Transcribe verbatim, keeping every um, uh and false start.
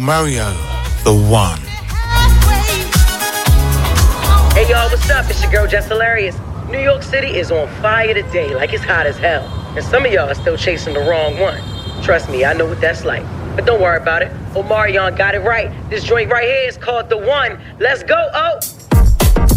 Mario, The One. Hey y'all, what's up? It's your girl Jess Hilarious. New York City is on fire today, like it's hot as hell. And some of y'all are still chasing the wrong one. Trust me, I know what that's like. But don't worry about it. Omarion got it right. This joint right here is called The One. Let's go, oh!